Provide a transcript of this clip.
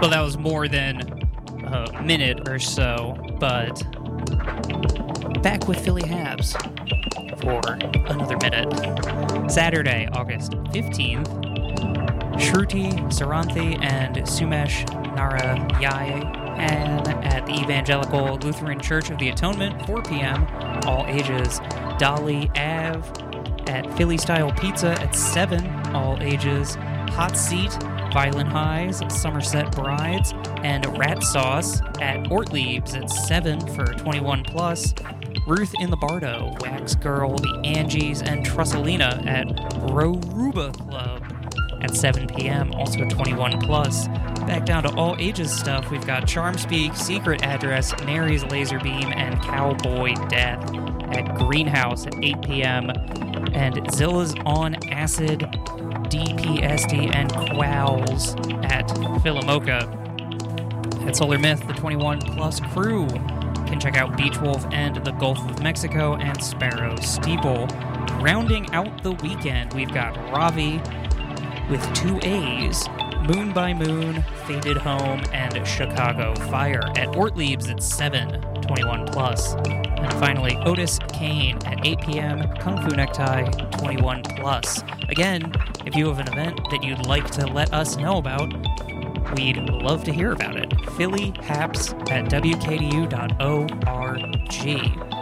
Well, that was more than a minute or so, but back with Philly Habs for another minute. Saturday, August 15th, Shruti Saranthi and Sumesh Narayanan at the Evangelical Lutheran Church of the Atonement, 4 p.m., all ages. Dolly Ave at Philly Style Pizza at 7, all ages. Hot Seat, Violent Highs, Somerset Brides, and Rat Sauce at Ortlieb's at 7 for 21+. Ruth in the Bardo, Wax Girl, The Angies, and Trusselina at Roruba Club at 7 p.m., also 21+. Back down to all ages stuff, we've got Charm Speak, Secret Address, Mary's Laser Beam, and Cowboy Death at Greenhouse at 8 p.m., and Zilla's on Acid, DPSD, and Quowls at Philomoka. At Solar Myth, the 21+ crew can check out Beach Wolf and the Gulf of Mexico and Sparrow Steeple. Rounding out the weekend, we've got Ravi with 2 A's, Moon by Moon, Faded Home, and Chicago Fire at Ortlieb's at 7, 21+. And finally, Otis Kane at 8 p.m., Kung Fu Necktie, 21+. Again, if you have an event that you'd like to let us know about, we'd love to hear about it. Philly Haps at WKDU.org.